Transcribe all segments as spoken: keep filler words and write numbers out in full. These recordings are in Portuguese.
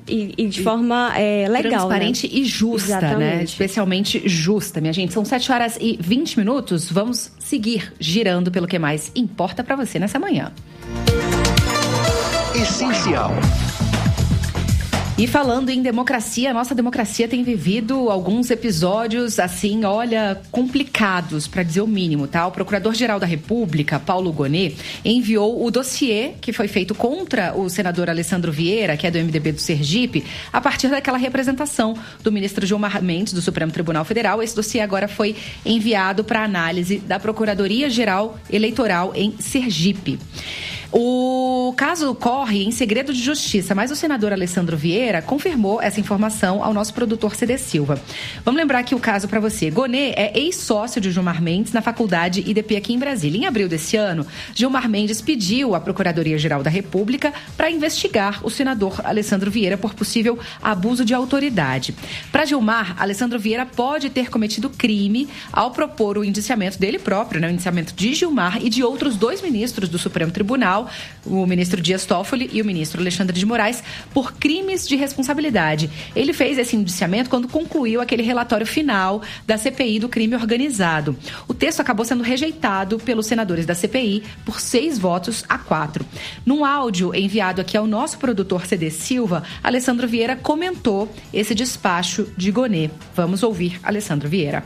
e, e de forma é, legal. Transparente, né? E justa, exatamente. Né? Especialmente justa, minha gente. São sete horas e vinte minutos. Vamos seguir girando pelo que mais importa para você nessa manhã. Essencial. E falando em democracia, a nossa democracia tem vivido alguns episódios, assim, olha, complicados, para dizer o mínimo, tá? O Procurador-Geral da República, Paulo Gonet, enviou o dossiê que foi feito contra o senador Alessandro Vieira, que é do M D B do Sergipe, a partir daquela representação do ministro Gilmar Mendes, do Supremo Tribunal Federal. Esse dossiê agora foi enviado para análise da Procuradoria-Geral Eleitoral em Sergipe. O caso corre em segredo de justiça, mas o senador Alessandro Vieira confirmou essa informação ao nosso produtor C D Silva. Vamos lembrar aqui o caso para você. Gonet é ex-sócio de Gilmar Mendes na faculdade I D P aqui em Brasília. Em abril desse ano, Gilmar Mendes pediu à Procuradoria-Geral da República para investigar o senador Alessandro Vieira por possível abuso de autoridade. Para Gilmar, Alessandro Vieira pode ter cometido crime ao propor o indiciamento dele próprio, né, o indiciamento de Gilmar e de outros dois ministros do Supremo Tribunal, o ministro Dias Toffoli e o ministro Alexandre de Moraes, por crimes de responsabilidade. Ele fez esse indiciamento quando concluiu aquele relatório final da C P I do crime organizado. O texto acabou sendo rejeitado pelos senadores da C P I por seis votos a quatro. Num áudio enviado aqui ao nosso produtor C D Silva, Alessandro Vieira comentou esse despacho de Gonet. Vamos ouvir Alessandro Vieira.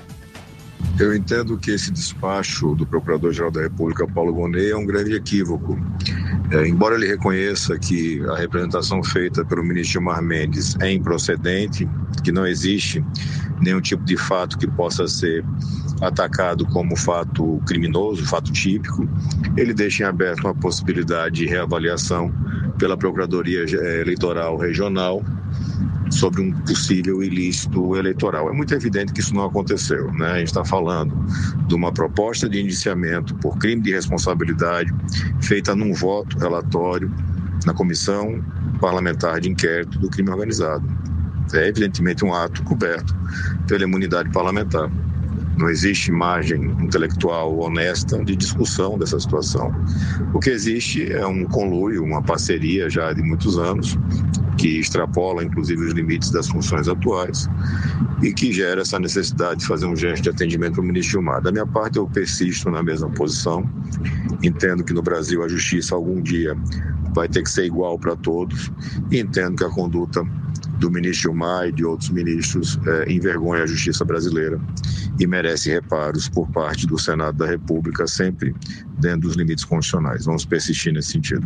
Eu entendo que esse despacho do Procurador-Geral da República, Paulo Gonet, é um grande equívoco. É, embora ele reconheça que a representação feita pelo ministro Gilmar Mendes é improcedente, que não existe nenhum tipo de fato que possa ser atacado como fato criminoso, fato típico, ele deixa em aberto uma possibilidade de reavaliação pela Procuradoria Eleitoral Regional sobre um possível ilícito eleitoral. É muito evidente que isso não aconteceu, né? A gente está falando de uma proposta de indiciamento por crime de responsabilidade feita num voto relatório na Comissão Parlamentar de Inquérito do Crime Organizado. É evidentemente um ato coberto pela imunidade parlamentar. Não existe margem intelectual honesta de discussão dessa situação. O que existe é um conluio, uma parceria já de muitos anos, que extrapola inclusive os limites das funções atuais e que gera essa necessidade de fazer um gesto de atendimento ao ministro Gilmar. Da minha parte, eu persisto na mesma posição. Entendo que no Brasil a justiça algum dia vai ter que ser igual para todos e entendo que a conduta do ministro Gilmar e de outros ministros é, envergonha a justiça brasileira e merece reparos por parte do Senado da República, sempre dentro dos limites constitucionais. Vamos persistir nesse sentido.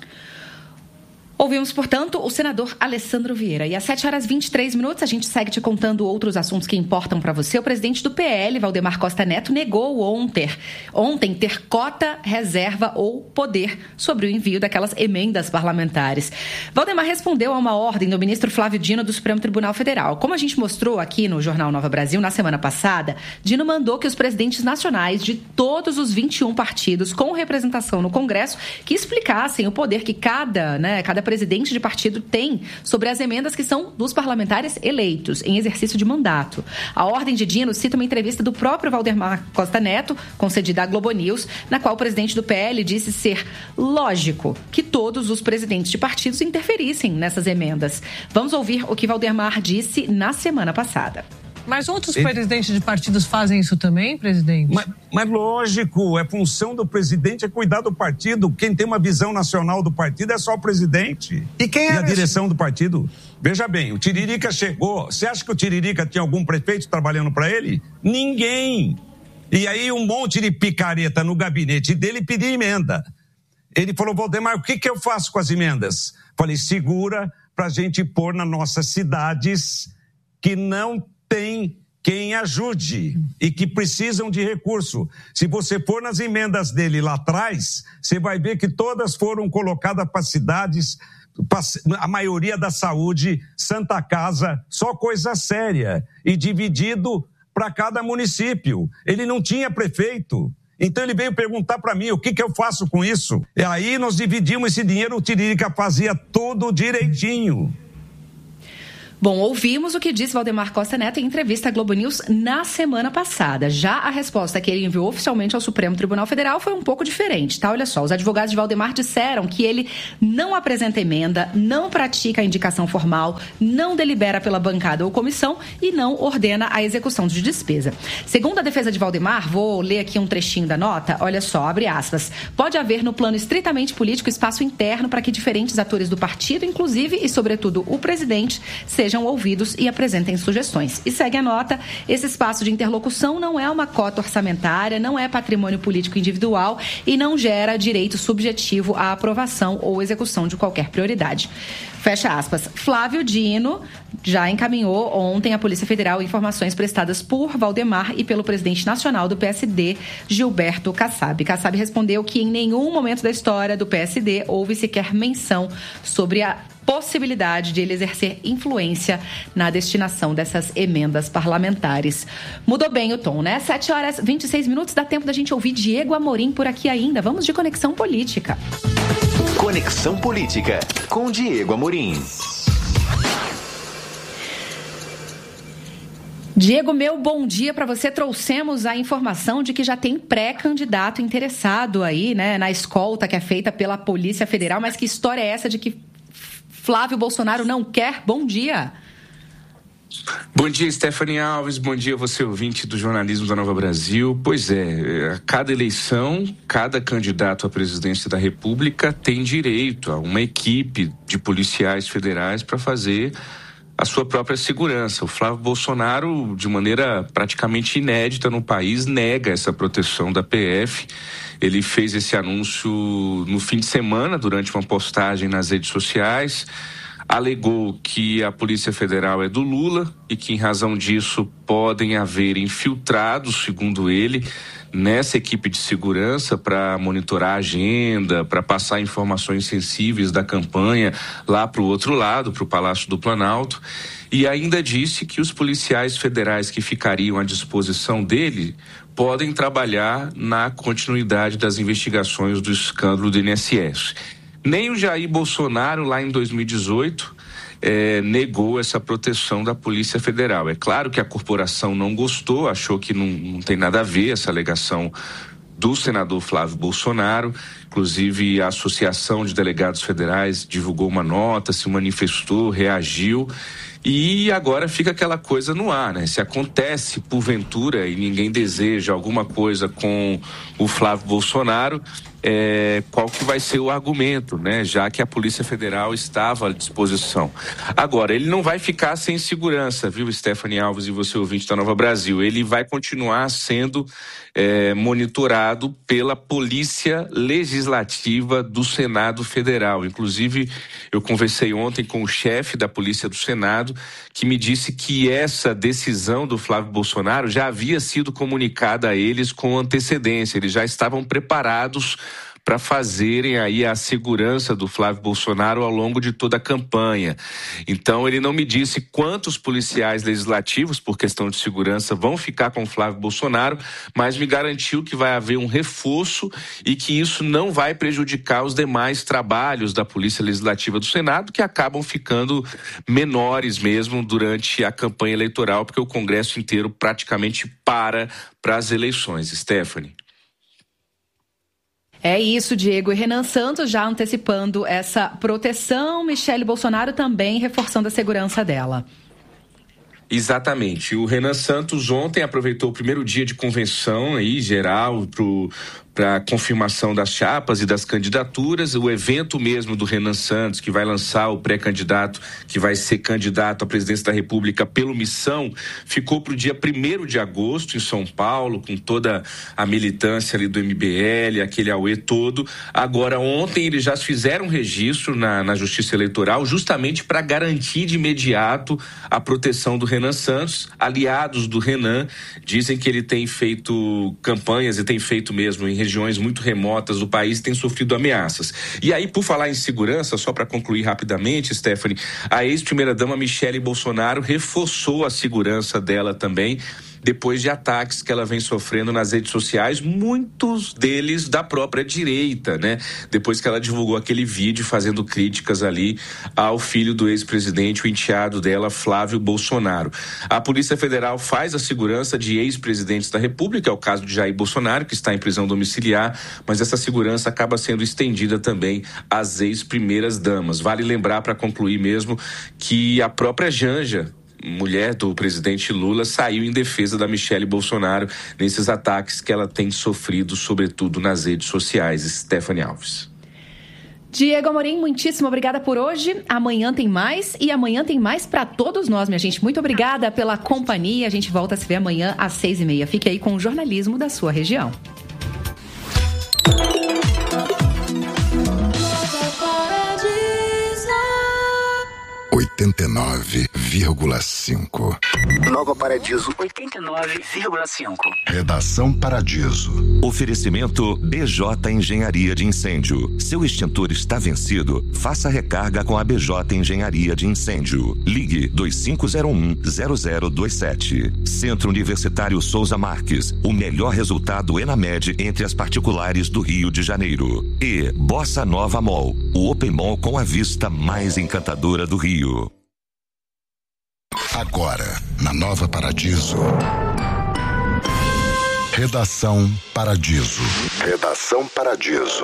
Ouvimos, portanto, o senador Alessandro Vieira. E às sete horas e vinte e três minutos, a gente segue te contando outros assuntos que importam para você. O presidente do P L, Valdemar Costa Neto, negou ontem, ontem ter cota, reserva ou poder sobre o envio daquelas emendas parlamentares. Valdemar respondeu a uma ordem do ministro Flávio Dino do Supremo Tribunal Federal. Como a gente mostrou aqui no Jornal Nova Brasil na semana passada, Dino mandou que os presidentes nacionais de todos os vinte e um partidos com representação no Congresso que explicassem o poder que cada, né, cada presidente de partido tem sobre as emendas que são dos parlamentares eleitos em exercício de mandato. A ordem de Dino cita uma entrevista do próprio Valdemar Costa Neto, concedida à Globo News, na qual o presidente do P L disse ser lógico que todos os presidentes de partidos interferissem nessas emendas. Vamos ouvir o que Valdemar disse na semana passada. Mas outros Ele... presidentes de partidos fazem isso também, presidente? Mas, mas lógico, é função do presidente é cuidar do partido. Quem tem uma visão nacional do partido é só o presidente. E quem é e a esse... direção do partido. Veja bem, o Tiririca chegou. Você acha que o Tiririca tinha algum prefeito trabalhando para ele? Ninguém. E aí um monte de picareta no gabinete dele pedia emenda. Ele falou, Valdemar, o que, que eu faço com as emendas? Falei, segura pra gente pôr nas nossas cidades que não tem quem ajude e que precisam de recurso. Se você for nas emendas dele lá atrás, você vai ver que todas foram colocadas para cidades, a maioria da saúde, Santa Casa, só coisa séria, e dividido para cada município. Ele não tinha prefeito. Então ele veio perguntar para mim o que, que eu faço com isso. E aí nós dividimos esse dinheiro, o Tiririca fazia tudo direitinho. Bom, ouvimos o que disse Valdemar Costa Neto em entrevista à Globo News na semana passada. Já a resposta que ele enviou oficialmente ao Supremo Tribunal Federal foi um pouco diferente, tá? Olha só, os advogados de Valdemar disseram que ele não apresenta emenda, não pratica a indicação formal, não delibera pela bancada ou comissão e não ordena a execução de despesa. Segundo a defesa de Valdemar, vou ler aqui um trechinho da nota, olha só, abre aspas, pode haver no plano estritamente político espaço interno para que diferentes atores do partido, inclusive e sobretudo o presidente, sejam sejam ouvidos e apresentem sugestões. E segue a nota, esse espaço de interlocução não é uma cota orçamentária, não é patrimônio político individual e não gera direito subjetivo à aprovação ou execução de qualquer prioridade. Fecha aspas. Flávio Dino já encaminhou ontem à Polícia Federal informações prestadas por Valdemar e pelo presidente nacional do P S D, Gilberto Kassab. Kassab respondeu que em nenhum momento da história do P S D houve sequer menção sobre a possibilidade de ele exercer influência na destinação dessas emendas parlamentares. Mudou bem o tom, né? sete horas e vinte e seis minutos, dá tempo da gente ouvir Diego Amorim por aqui ainda. Vamos de Conexão Política. Conexão Política, com Diego Amorim. Diego, meu bom dia para você. Trouxemos a informação de que já tem pré-candidato interessado aí, né, na escolta que é feita pela Polícia Federal. Mas que história é essa de que Flávio Bolsonaro não quer? Bom dia. Bom dia, Stephanie Alves. Bom dia, você ouvinte do jornalismo da Nova Brasil. Pois é, a cada eleição, cada candidato à presidência da República tem direito a uma equipe de policiais federais para fazer a sua própria segurança. O Flávio Bolsonaro, de maneira praticamente inédita no país, nega essa proteção da P F. Ele fez esse anúncio no fim de semana, durante uma postagem nas redes sociais. Alegou que a Polícia Federal é do Lula e que, em razão disso, podem haver infiltrados, segundo ele, nessa equipe de segurança para monitorar a agenda, para passar informações sensíveis da campanha lá para o outro lado, para o Palácio do Planalto. E ainda disse que os policiais federais que ficariam à disposição dele podem trabalhar na continuidade das investigações do escândalo do I N S S. Nem o Jair Bolsonaro, lá em dois mil e dezoito, eh, negou essa proteção da Polícia Federal. É claro que a corporação não gostou, achou que não, não tem nada a ver essa alegação do senador Flávio Bolsonaro. Inclusive, a Associação de Delegados Federais divulgou uma nota, se manifestou, reagiu. E agora fica aquela coisa no ar, né? Se acontece, porventura, e ninguém deseja alguma coisa com o Flávio Bolsonaro, é, qual que vai ser o argumento, né? Já que a Polícia Federal estava à disposição. Agora, ele não vai ficar sem segurança, viu, Stephanie Alves e você ouvinte da Nova Brasil? Ele vai continuar sendo é, monitorado pela Polícia Legislativa do Senado Federal. Inclusive, eu conversei ontem com o chefe da Polícia do Senado, que me disse que essa decisão do Flávio Bolsonaro já havia sido comunicada a eles com antecedência. Eles já estavam preparados para fazerem aí a segurança do Flávio Bolsonaro ao longo de toda a campanha. Então, ele não me disse quantos policiais legislativos, por questão de segurança, vão ficar com o Flávio Bolsonaro, mas me garantiu que vai haver um reforço e que isso não vai prejudicar os demais trabalhos da Polícia Legislativa do Senado, que acabam ficando menores mesmo durante a campanha eleitoral, porque o Congresso inteiro praticamente para para as eleições. Stephanie. É isso, Diego. E Renan Santos já antecipando essa proteção, Michele Bolsonaro também reforçando a segurança dela. Exatamente. O Renan Santos ontem aproveitou o primeiro dia de convenção aí, geral para a confirmação das chapas e das candidaturas. O evento mesmo do Renan Santos, que vai lançar o pré-candidato, que vai ser candidato à presidência da República pelo Missão, ficou para o dia primeiro de agosto em São Paulo, com toda a militância ali do M B L, aquele auê todo. Agora, ontem eles já fizeram um registro na, na Justiça Eleitoral, justamente para garantir de imediato a proteção do Renan Santos. Aliados do Renan dizem que ele tem feito campanhas e tem feito mesmo em regiões muito remotas do país e tem sofrido ameaças. E aí, por falar em segurança, só para concluir rapidamente, Stephanie, a ex-primeira-dama Michele Bolsonaro reforçou a segurança dela também. depois de ataques que ela vem sofrendo nas redes sociais, muitos deles da própria direita, né? Depois que ela divulgou aquele vídeo fazendo críticas ali ao filho do ex-presidente, o enteado dela, Flávio Bolsonaro. A Polícia Federal faz a segurança de ex-presidentes da República, é o caso de Jair Bolsonaro, que está em prisão domiciliar, mas essa segurança acaba sendo estendida também às ex-primeiras damas. Vale lembrar, para concluir mesmo, que a própria Janja, mulher do presidente Lula, saiu em defesa da Michele Bolsonaro nesses ataques que ela tem sofrido, sobretudo nas redes sociais. Stephanie Alves. Diego Amorim, muitíssimo obrigada por hoje. Amanhã tem mais e amanhã tem mais para todos nós, minha gente. Muito obrigada pela companhia. A gente volta a se ver amanhã às seis e meia. Fique aí com o jornalismo da sua região. oitenta e nove vírgula cinco. Nova Paradiso oitenta e nove vírgula cinco. Redação Paradiso. Oferecimento B J Engenharia de Incêndio. Seu extintor está vencido? Faça recarga com a B J Engenharia de Incêndio. Ligue dois cinco zero um zero zero dois sete. Centro Universitário Souza Marques. O melhor resultado ENAMED entre as particulares do Rio de Janeiro. E Bossa Nova Mall. O Open Mall com a vista mais encantadora do Rio. Agora, na Nova Paradiso. Redação Paradiso. Redação Paradiso.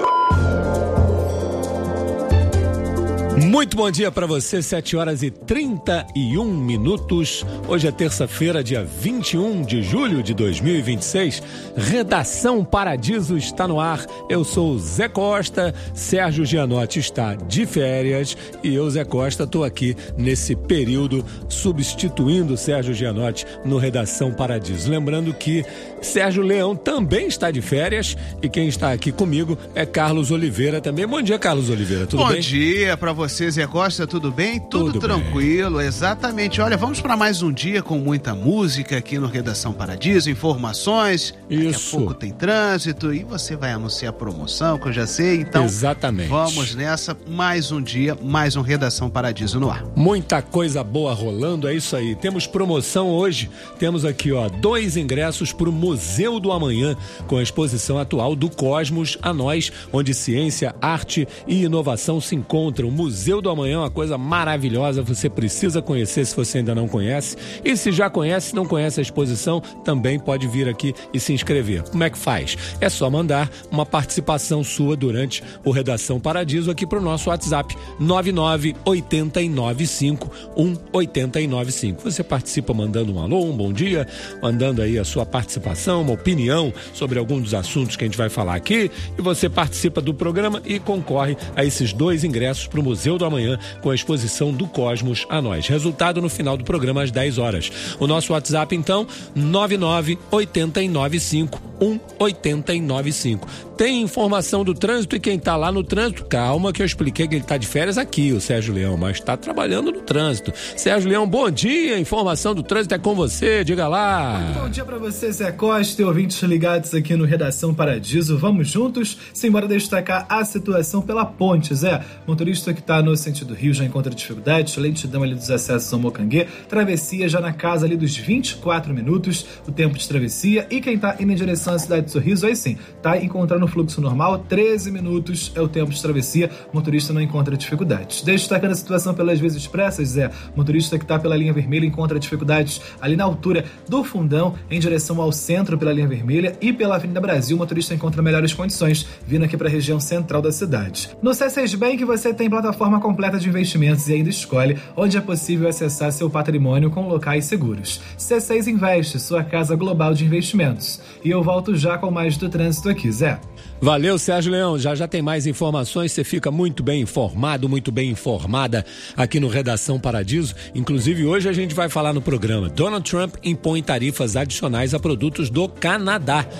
Muito bom dia para você, sete horas e trinta e um minutos. Hoje é terça-feira, dia vinte e um de julho de dois mil e vinte e seis. Redação Paradiso está no ar. Eu sou o Zé Costa, Sérgio Gianotti está de férias e eu, Zé Costa, estou aqui nesse período substituindo o Sérgio Gianotti no Redação Paradiso. Lembrando que Sérgio Leão também está de férias e quem está aqui comigo é Carlos Oliveira também. Bom dia, Carlos Oliveira, tudo bom bem? Bom dia para você. Você, Zé Costa, tudo bem? Tudo, tudo tranquilo, bem. Exatamente. Olha, vamos para mais um dia com muita música aqui no Redação Paradiso, informações. Isso. Daqui a pouco tem trânsito e você vai anunciar a promoção, que eu já sei. Então, exatamente. Vamos nessa. Mais um dia, mais um Redação Paradiso no ar. Muita coisa boa rolando, é isso aí. Temos promoção hoje. Temos aqui, ó, dois ingressos para o Museu do Amanhã, com a exposição atual do Cosmos a Nós, onde ciência, arte e inovação se encontram. Museu Museu do Amanhã é uma coisa maravilhosa, você precisa conhecer se você ainda não conhece. E se já conhece, não conhece a exposição, também pode vir aqui e se inscrever. Como é que faz? É só mandar uma participação sua durante o Redação Paradiso aqui para o nosso WhatsApp nove nove oito nove cinco um oito nove cinco. Você participa mandando um alô, um bom dia, mandando aí a sua participação, uma opinião sobre algum dos assuntos que a gente vai falar aqui, e você participa do programa e concorre a esses dois ingressos para o Museu do Amanhã com a exposição do Cosmos a Nós. Resultado no final do programa às dez horas. O nosso WhatsApp, então, nove nove oito nove cinco um oito nove cinco. Tem informação do trânsito e quem tá lá no trânsito, calma que eu expliquei que ele tá de férias aqui, o Sérgio Leão, mas tá trabalhando no trânsito. Sérgio Leão, bom dia, informação do trânsito é com você, diga lá. Muito bom dia pra você, Zé Costa e ouvintes ligados aqui no Redação Paradiso. Vamos juntos? Simbora destacar a situação pela ponte, Zé. Motorista que tá no sentido Rio já encontra dificuldades, lentidão ali dos acessos ao Mocanguê, travessia já na casa ali dos vinte e quatro minutos, o tempo de travessia, e quem tá indo em direção à cidade de Sorriso, aí sim, tá encontrando fluxo normal, treze minutos é o tempo de travessia, motorista não encontra dificuldades. Destacando a situação pelas vias expressas, Zé, motorista que está pela linha vermelha encontra dificuldades ali na altura do Fundão, em direção ao centro pela linha vermelha, e pela Avenida Brasil, o motorista encontra melhores condições, vindo aqui para a região central da cidade. No C seis Bank você tem plataforma completa de investimentos e ainda escolhe onde é possível acessar seu patrimônio com locais seguros. C seis Investe, sua casa global de investimentos. E eu volto já com mais do trânsito aqui, Zé. Valeu, Sérgio Leão. Já já tem mais informações, você fica muito bem informado, muito bem informada aqui no Redação Paradiso. Inclusive, hoje a gente vai falar no programa: Donald Trump impõe tarifas adicionais a produtos do Canadá.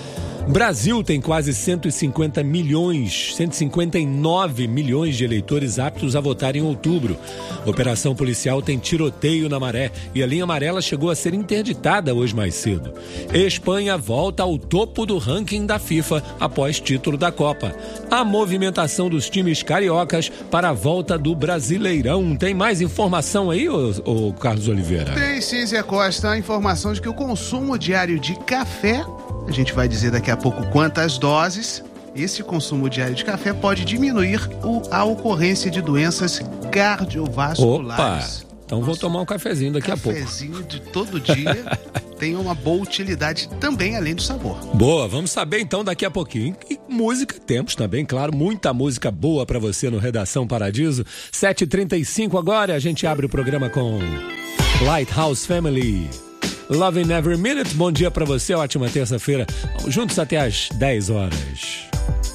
Brasil tem quase cento e cinquenta milhões, cento e cinquenta e nove milhões de eleitores aptos a votar em outubro. Operação policial tem tiroteio na Maré e a linha amarela chegou a ser interditada hoje mais cedo. Espanha volta ao topo do ranking da FIFA após título da Copa. A movimentação dos times cariocas para a volta do Brasileirão. Tem mais informação aí, ô, ô Carlos Oliveira? Tem sim, Zé Costa, a informação de que o consumo diário de café, a gente vai dizer daqui a pouco quantas doses, esse consumo diário de café pode diminuir o, a ocorrência de doenças cardiovasculares. Opa! Então vou tomar um cafezinho daqui a pouco. Cafezinho de todo dia tem uma boa utilidade também, além do sabor. Boa, vamos saber então daqui a pouquinho. E música temos também, claro, muita música boa pra você no Redação Paradiso. sete e trinta e cinco agora, a gente abre o programa com Lighthouse Family. Loving Every Minute, bom dia pra você, ótima terça-feira. Vamos juntos até às dez horas.